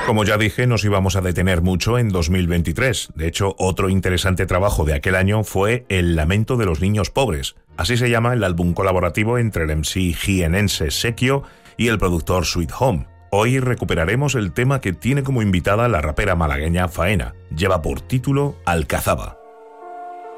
Como ya dije, nos íbamos a detener mucho en 2023. De hecho, otro interesante trabajo de aquel año fue El lamento de los niños pobres. Así se llama el álbum colaborativo entre el MC jienense Sekio y el productor Sweet Home. Hoy recuperaremos el tema que tiene como invitada la rapera malagueña Faena. Lleva por título Alcazaba.